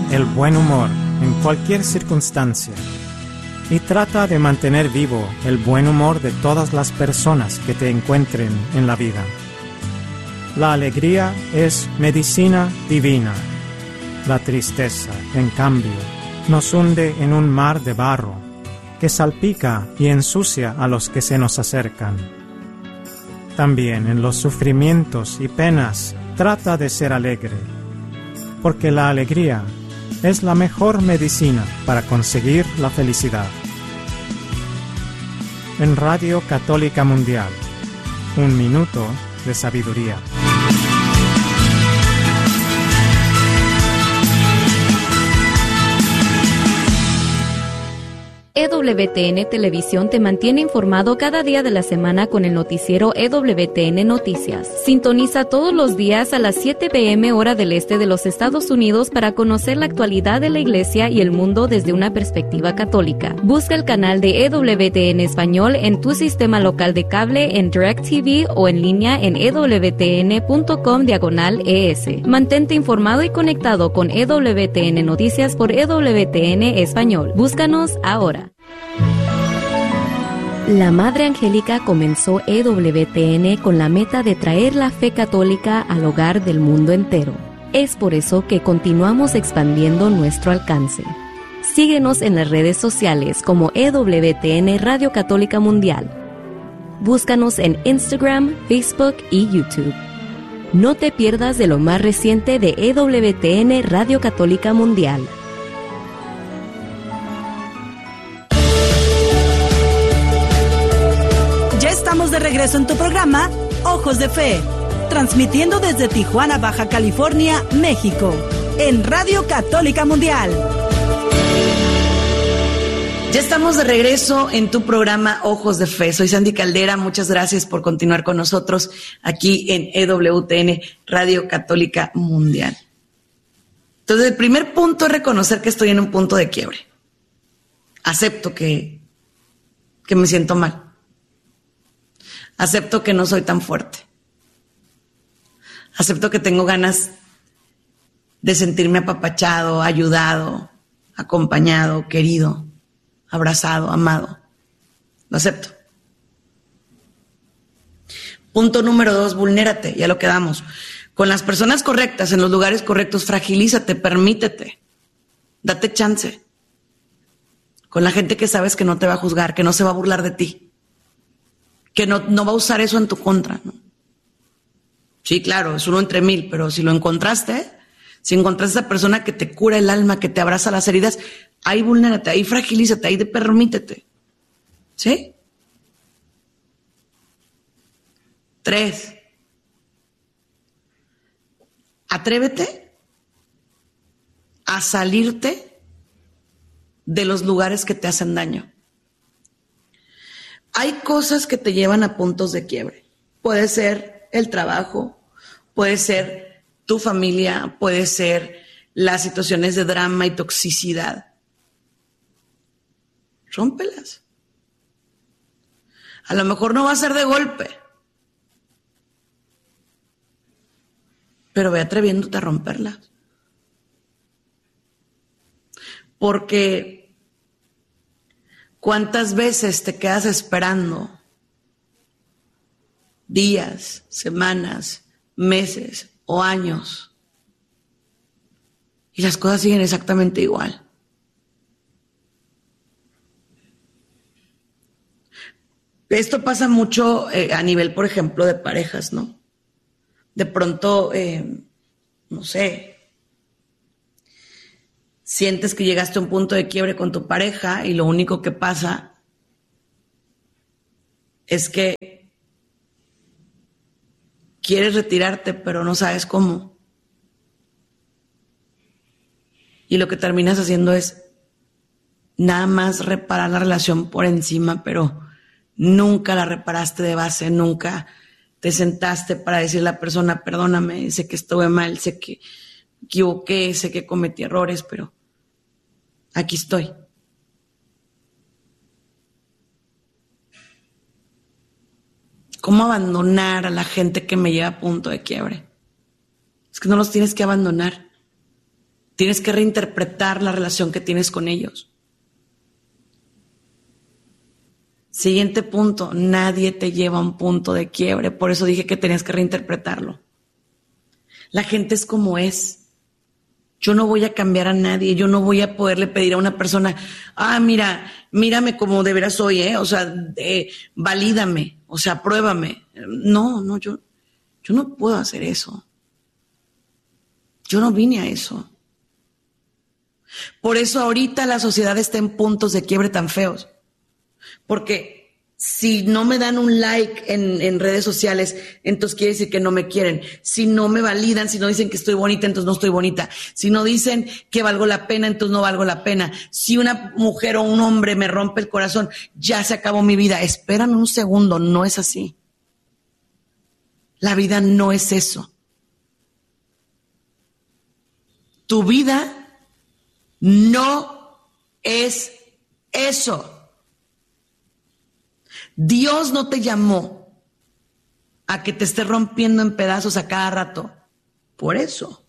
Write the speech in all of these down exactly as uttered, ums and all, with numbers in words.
el buen humor en cualquier circunstancia y trata de mantener vivo el buen humor de todas las personas que te encuentren en la vida. La alegría es medicina divina. La tristeza, en cambio, nos hunde en un mar de barro que salpica y ensucia a los que se nos acercan. También en los sufrimientos y penas trata de ser alegre, porque la alegría es la mejor medicina para conseguir la felicidad. En Radio Católica Mundial, un minuto de sabiduría. E W T N Televisión te mantiene informado cada día de la semana con el noticiero E W T N Noticias. Sintoniza todos los días a las siete p m hora del este de los Estados Unidos para conocer la actualidad de la Iglesia y el mundo desde una perspectiva católica. Busca el canal de E W T N Español en tu sistema local de cable, en DirecTV o en línea en ewtn.com diagonal ES. Mantente informado y conectado con E W T N Noticias por E W T N Español. Búscanos ahora. La Madre Angélica comenzó E W T N con la meta de traer la fe católica al hogar del mundo entero. Es por eso que continuamos expandiendo nuestro alcance. Síguenos en las redes sociales como E W T N Radio Católica Mundial. Búscanos en Instagram, Facebook y YouTube. No te pierdas de lo más reciente de E W T N Radio Católica Mundial. Estamos de regreso en tu programa Ojos de Fe, transmitiendo desde Tijuana, Baja California, México, en Radio Católica Mundial. Ya estamos de regreso en tu programa Ojos de Fe. Soy Sandy Caldera, muchas gracias por continuar con nosotros aquí en E W T N Radio Católica Mundial. Entonces, el primer punto es reconocer que estoy en un punto de quiebre. Acepto que, que me siento mal. Acepto que no soy tan fuerte. Acepto que tengo ganas de sentirme apapachado, ayudado, acompañado, querido, abrazado, amado. Lo acepto. Punto número dos, vulnérate, ya lo quedamos. Con las personas correctas, en los lugares correctos, fragilízate, permítete, date chance. Con la gente que sabes que no te va a juzgar, que no se va a burlar de ti. Que no, no va a usar eso en tu contra, ¿no? Sí, claro, es uno entre mil, pero si lo encontraste, si encontraste a esa persona que te cura el alma, que te abraza las heridas, ahí vulnérate, ahí fragilízate, ahí de permítete. ¿Sí? Tres. Atrévete a salirte de los lugares que te hacen daño. Hay cosas que te llevan a puntos de quiebre. Puede ser el trabajo, puede ser tu familia, puede ser las situaciones de drama y toxicidad. Rómpelas. A lo mejor no va a ser de golpe, pero ve atreviéndote a romperlas. Porque ¿cuántas veces te quedas esperando días, semanas, meses o años y las cosas siguen exactamente igual? Esto pasa mucho eh, a nivel, por ejemplo, de parejas, ¿no? De pronto, eh, no sé, sientes que llegaste a un punto de quiebre con tu pareja y lo único que pasa es que quieres retirarte, pero no sabes cómo. Y lo que terminas haciendo es nada más reparar la relación por encima, pero nunca la reparaste de base, nunca te sentaste para decirle a la persona, perdóname, sé que estuve mal, sé que me equivoqué, sé que cometí errores, pero aquí estoy. ¿Cómo abandonar a la gente que me lleva a punto de quiebre? Es que no los tienes que abandonar. Tienes que reinterpretar la relación que tienes con ellos. Siguiente punto, nadie te lleva a un punto de quiebre, por eso dije que tenías que reinterpretarlo. La gente es como es. Yo no voy a cambiar a nadie, yo no voy a poderle pedir a una persona, ah, mira, mírame como de veras soy, ¿eh? O sea, eh, valídame, o sea, pruébame. No, no, yo, yo no puedo hacer eso. Yo no vine a eso. Por eso ahorita la sociedad está en puntos de quiebre tan feos. Porque si no me dan un like en, en redes sociales, entonces quiere decir que no me quieren. Si no me validan, si no dicen que estoy bonita, entonces no estoy bonita. Si no dicen que valgo la pena, entonces no valgo la pena. Si una mujer o un hombre me rompe el corazón, ya se acabó mi vida. Espérame un segundo, no es así. La vida no es eso. Tu vida no es eso. Dios no te llamó a que te esté rompiendo en pedazos a cada rato. Por eso.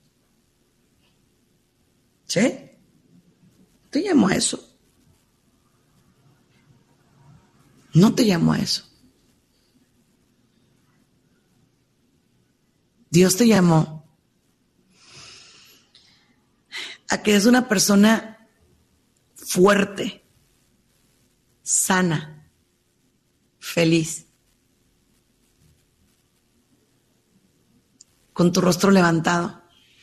¿Sí? Te llamó a eso. No te llamó a eso. Dios te llamó a que eres una persona fuerte, sana, feliz, con tu rostro levantado,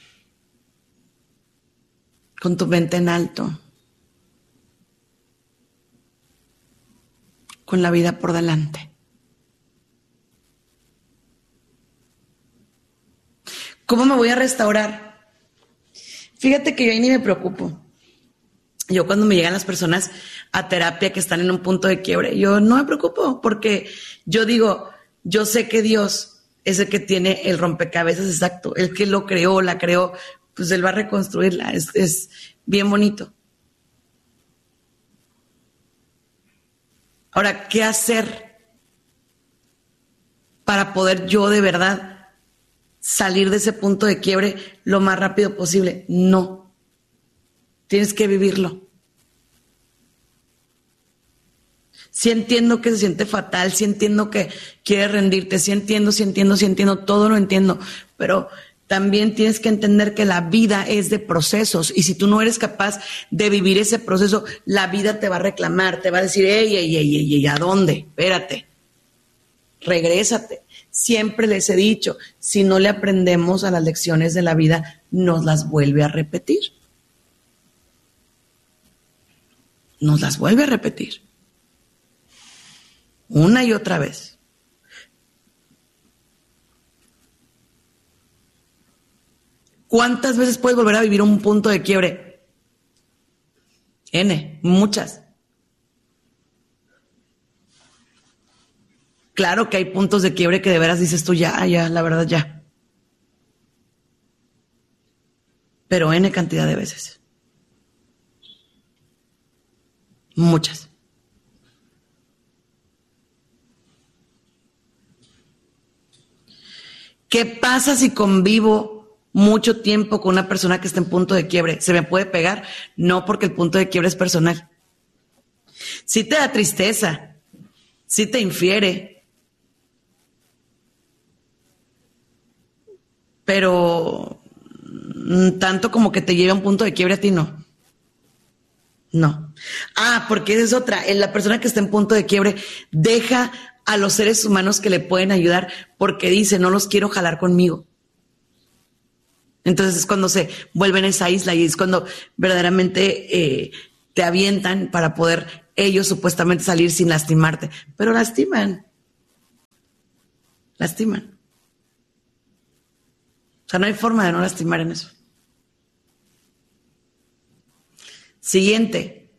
con tu mente en alto, con la vida por delante. ¿Cómo me voy a restaurar? Fíjate que yo ahí ni me preocupo. Yo cuando me llegan las personas a terapia que están en un punto de quiebre, yo no me preocupo porque yo digo, yo sé que Dios es el que tiene el rompecabezas exacto, el que lo creó, la creó, pues Él va a reconstruirla, es, es bien bonito. Ahora, ¿qué hacer para poder yo de verdad salir de ese punto de quiebre lo más rápido posible? No. Tienes que vivirlo. Sí entiendo que se siente fatal, sí entiendo que quieres rendirte, sí entiendo, sí entiendo, sí entiendo, todo lo entiendo, pero también tienes que entender que la vida es de procesos y si tú no eres capaz de vivir ese proceso, la vida te va a reclamar, te va a decir, ey, ey, ey, ey, ey, ¿a dónde? Espérate, regrésate. Siempre les he dicho, si no le aprendemos a las lecciones de la vida, nos las vuelve a repetir. Nos las vuelve a repetir. Una y otra vez. ¿Cuántas veces puedes volver a vivir un punto de quiebre? N, muchas. Claro que hay puntos de quiebre que de veras dices tú, ya, ya, la verdad ya. Pero N cantidad de veces. Muchas. ¿Qué pasa si convivo mucho tiempo con una persona que está en punto de quiebre? ¿Se me puede pegar? No, porque el punto de quiebre es personal. Sí te da tristeza, sí te infiere, pero tanto como que te lleve a un punto de quiebre a ti, no. No. Ah, porque esa es otra. La persona que está en punto de quiebre deja a los seres humanos que le pueden ayudar porque dice, no los quiero jalar conmigo. Entonces es cuando se vuelven a esa isla y es cuando verdaderamente eh, te avientan para poder ellos supuestamente salir sin lastimarte. Pero lastiman. Lastiman. O sea, no hay forma de no lastimar en eso. Siguiente.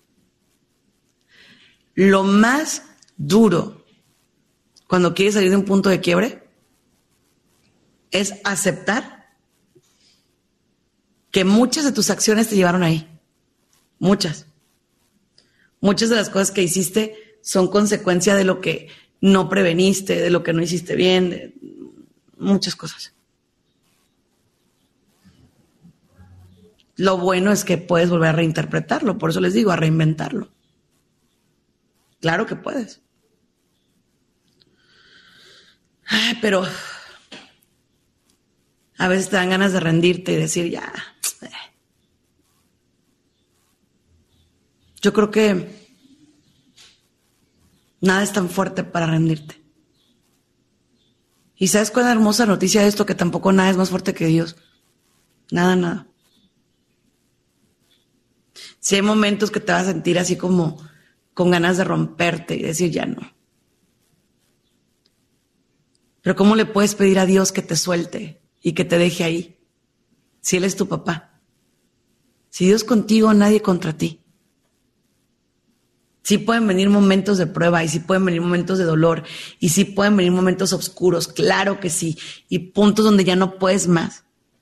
Lo más duro cuando quieres salir de un punto de quiebre es aceptar que muchas de tus acciones te llevaron ahí. Muchas. Muchas de las cosas que hiciste son consecuencia de lo que no preveniste, de lo que no hiciste bien, de muchas cosas. lo bueno es que puedes volver a reinterpretarlo, por eso les digo, a reinventarlo. Claro que puedes. Ay, pero a veces te dan ganas de rendirte y decir, ya. Yo creo que nada es tan fuerte para rendirte. ¿Y sabes cuál es la hermosa noticia de esto? Que tampoco nada es más fuerte que Dios. Nada, nada. Si hay momentos que te vas a sentir así como con ganas de romperte y decir ya no. Pero ¿cómo le puedes pedir a Dios que te suelte y que te deje ahí? Si Él es tu papá. Si Dios contigo, nadie contra ti. Sí pueden venir momentos de prueba y sí pueden venir momentos de dolor y sí pueden venir momentos oscuros, claro que sí, y puntos donde ya no puedes más.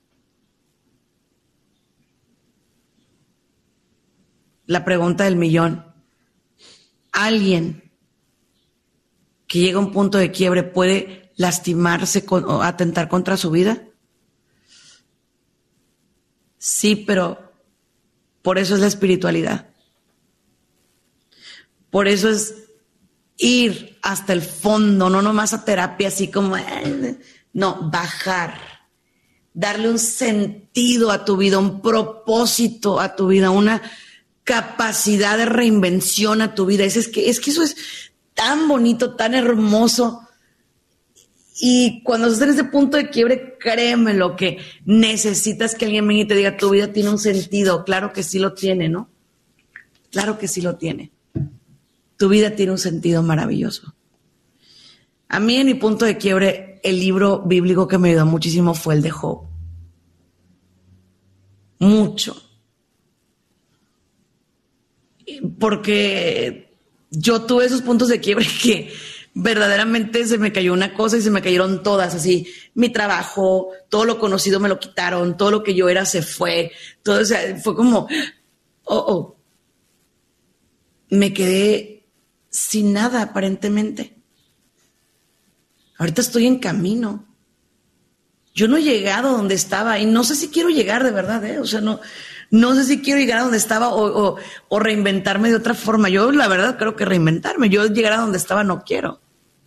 La pregunta del millón. ¿Alguien que llega a un punto de quiebre puede lastimarse con, o atentar contra su vida? Sí, pero por eso es la espiritualidad. Por eso es ir hasta el fondo, no nomás a terapia así como, eh, no, bajar, darle un sentido a tu vida, un propósito a tu vida, una capacidad de reinvención a tu vida. Es, es, que, es que eso es tan bonito, tan hermoso. Y cuando estás en ese punto de quiebre, créeme lo que necesitas que alguien venga y te diga, tu vida tiene un sentido. Claro que sí lo tiene, ¿no? Claro que sí lo tiene. Tu vida tiene un sentido maravilloso. A mí, en mi punto de quiebre, el libro bíblico que me ayudó muchísimo fue el de Job. Mucho. Porque yo tuve esos puntos de quiebre que verdaderamente se me cayó una cosa y se me cayeron todas, así, mi trabajo, todo lo conocido me lo quitaron, todo lo que yo era se fue, todo, o sea, fue como, oh, oh, me quedé sin nada aparentemente. Ahorita estoy en camino. Yo no he llegado a donde estaba y no sé si quiero llegar de verdad, ¿eh? O sea, no, no sé si quiero llegar a donde estaba o, o, o reinventarme de otra forma. Yo, la verdad, creo que reinventarme. Yo llegar a donde estaba no quiero.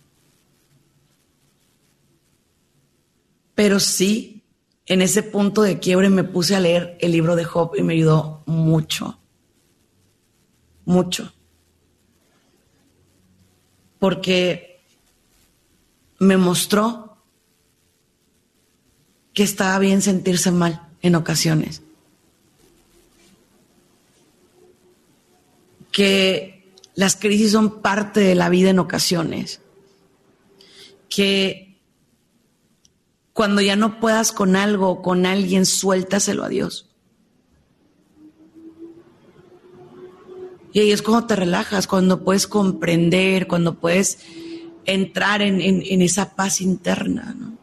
Pero sí, en ese punto de quiebre me puse a leer el libro de Job y me ayudó mucho. Mucho. Porque me mostró que estaba bien sentirse mal en ocasiones. Que las crisis son parte de la vida en ocasiones. Que cuando ya no puedas con algo o con alguien, suéltaselo a Dios. Y ahí es cuando te relajas, cuando puedes comprender, cuando puedes entrar en, en, en esa paz interna, ¿no?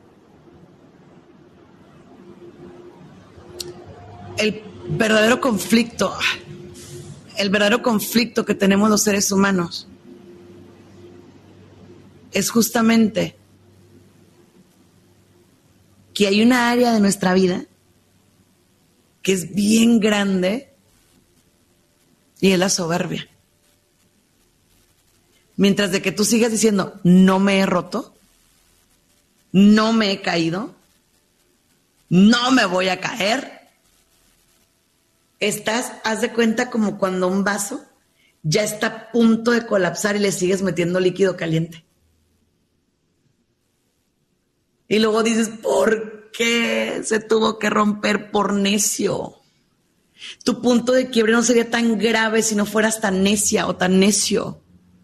El verdadero conflicto, el verdadero conflicto que tenemos los seres humanos es justamente que hay una área de nuestra vida que es bien grande y es la soberbia. Mientras de que tú sigas diciendo, no me he roto, no me he caído, no me voy a caer, estás, haz de cuenta como cuando un vaso ya está a punto de colapsar y le sigues metiendo líquido caliente. Y luego dices, ¿por qué se tuvo que romper? Por necio. Tu punto de quiebre no sería tan grave si no fueras tan necia o tan necio.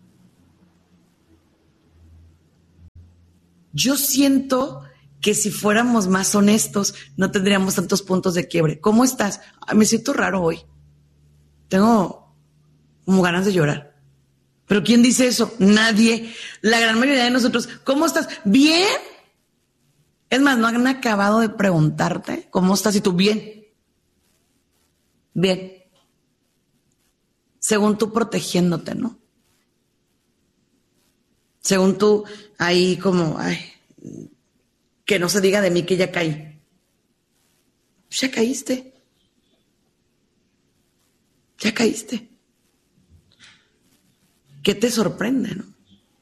Yo siento que si fuéramos más honestos, no tendríamos tantos puntos de quiebre. ¿Cómo estás? Ay, me siento raro hoy. Tengo como ganas de llorar. ¿Pero quién dice eso? Nadie. La gran mayoría de nosotros. ¿Cómo estás? ¿Bien? Es más, no han acabado de preguntarte cómo estás y tú, bien. Bien. Según tú protegiéndote, ¿no? Según tú, ahí como, ay, que no se diga de mí que ya caí. Ya caíste. Ya caíste. ¿Qué te sorprende, no?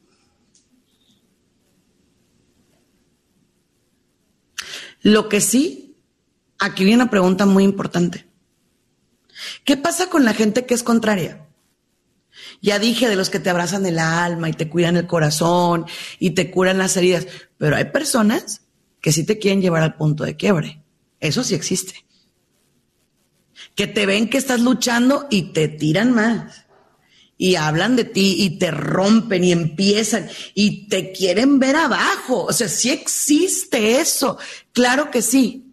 Lo que sí, aquí viene una pregunta muy importante. ¿Qué pasa con la gente que es contraria? Ya dije de los que te abrazan el alma y te cuidan el corazón y te curan las heridas, pero hay personas que sí te quieren llevar al punto de quiebre. Eso sí existe. Que te ven que estás luchando y te tiran más. Y hablan de ti y te rompen y empiezan y te quieren ver abajo. O sea, sí existe eso. Claro que sí.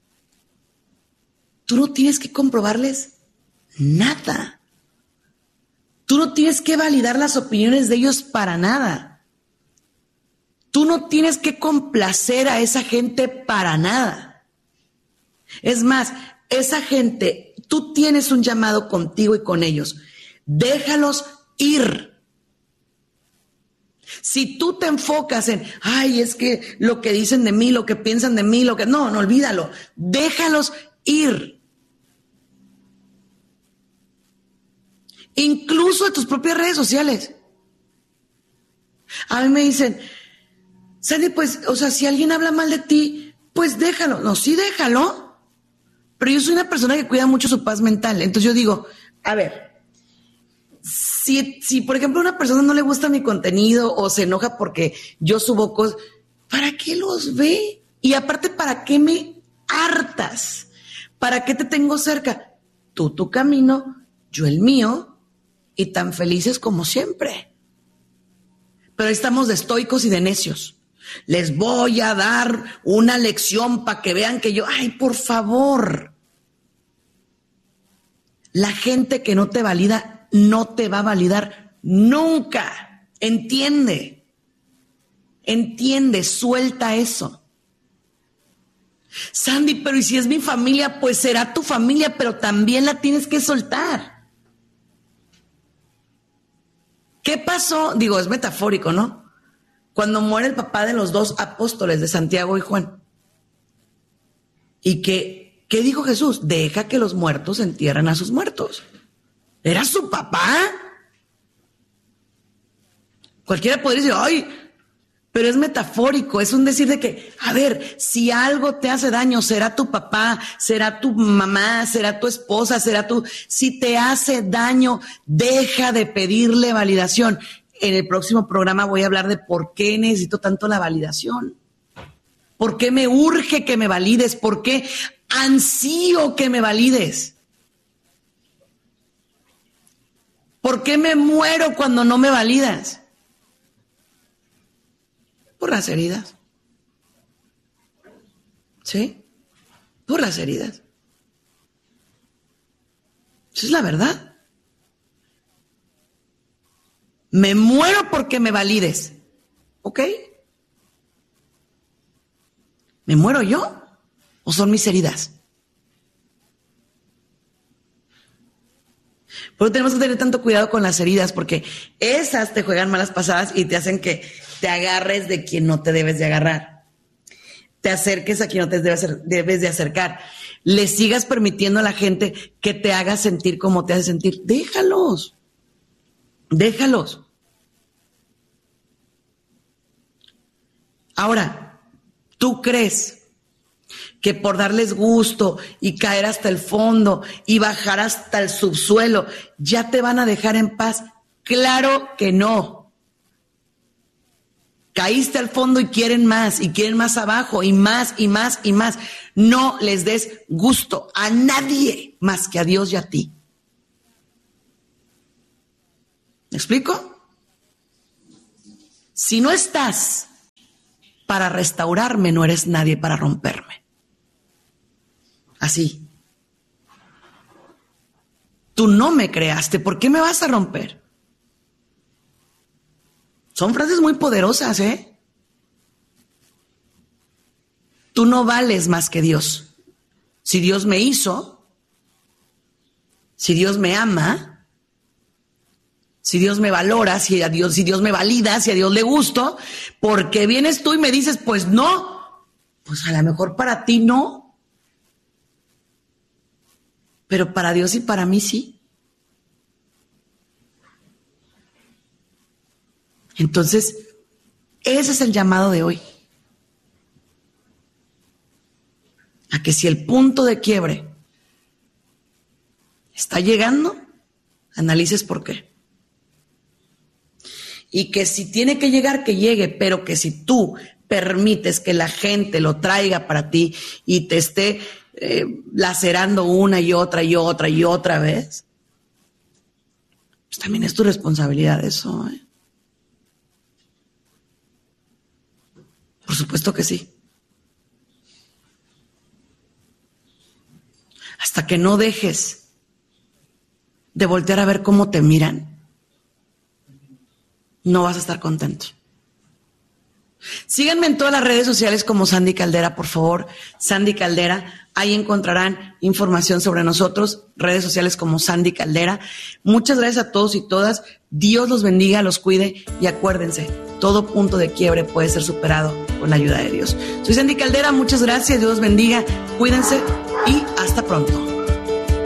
Tú no tienes que comprobarles nada. Tú no tienes que validar las opiniones de ellos para nada. Tú no tienes que complacer a esa gente para nada. Es más, esa gente, tú tienes un llamado contigo y con ellos. Déjalos ir. Si tú te enfocas en, ay, es que lo que dicen de mí, lo que piensan de mí, lo que... No, no, olvídalo. Déjalos ir. Incluso de tus propias redes sociales. A mí me dicen, Sandy, pues, o sea, si alguien habla mal de ti, pues déjalo. No, sí déjalo. Pero yo soy una persona que cuida mucho su paz mental. Entonces yo digo, a ver, si, si por ejemplo a una persona no le gusta mi contenido o se enoja porque yo subo cosas, ¿para qué los ve? Y aparte, ¿para qué me hartas? ¿Para qué te tengo cerca? Tú tu camino, yo el mío. Y tan felices como siempre. Pero estamos de estoicos y de necios. Les voy a dar una lección para que vean que yo... ¡Ay, por favor! La gente que no te valida, no te va a validar nunca. Entiende. Entiende, suelta eso. Sandy, pero ¿y si es mi familia? Pues será tu familia, pero también la tienes que soltar. ¿Qué pasó? Digo, es metafórico, ¿no? Cuando muere el papá de los dos apóstoles de Santiago y Juan. ¿Y qué, qué dijo Jesús? Deja que los muertos entierren a sus muertos. ¿Era su papá? Cualquiera podría decir, ay, pero es metafórico, es un decir de que, a ver, si algo te hace daño, será tu papá, será tu mamá, será tu esposa, será tu... Si te hace daño, deja de pedirle validación. En el próximo programa voy a hablar de por qué necesito tanto la validación. ¿Por qué me urge que me valides? ¿Por qué ansío que me valides? ¿Por qué me muero cuando no me validas? Por las heridas. ¿Sí? Por las heridas. Esa es la verdad. Me muero porque me valides. ¿Ok? ¿Me muero yo? ¿O son mis heridas? Por eso tenemos que tener tanto cuidado con las heridas, porque esas te juegan malas pasadas y te hacen que te agarres de quien no te debes de agarrar. Te acerques a quien no te debes, debes de acercar. Le sigas permitiendo a la gente que te haga sentir como te hace sentir. Déjalos. Déjalos. Ahora, ¿tú crees que por darles gusto y caer hasta el fondo y bajar hasta el subsuelo ya te van a dejar en paz? Claro que no. Caíste al fondo y quieren más, y quieren más abajo, y más, y más, y más. No les des gusto a nadie más que a Dios y a ti. ¿Me explico? Si no estás para restaurarme, no eres nadie para romperme. Así. Tú no me creaste, ¿por qué me vas a romper? Son frases muy poderosas, ¿eh? Tú no vales más que Dios. Si Dios me hizo, si Dios me ama, si Dios me valora, si a Dios, si Dios me valida, si a Dios le gusto, ¿por qué vienes tú y me dices, pues no? Pues a lo mejor para ti no. Pero para Dios y para mí sí. Entonces, ese es el llamado de hoy. A que si el punto de quiebre está llegando, analices por qué. Y que si tiene que llegar, que llegue, pero que si tú permites que la gente lo traiga para ti y te esté eh, lacerando una y otra y otra y otra vez, pues también es tu responsabilidad eso, ¿eh? Por supuesto que sí. Hasta que no dejes de voltear a ver cómo te miran, no vas a estar contento. Síganme en todas las redes sociales como Sandy Caldera, por favor. Sandy Caldera, ahí encontrarán información sobre nosotros, redes sociales como Sandy Caldera. Muchas gracias a todos y todas. Dios los bendiga, los cuide y acuérdense, todo punto de quiebre puede ser superado con la ayuda de Dios. Soy Sandy Caldera, muchas gracias, Dios los bendiga, cuídense y hasta pronto.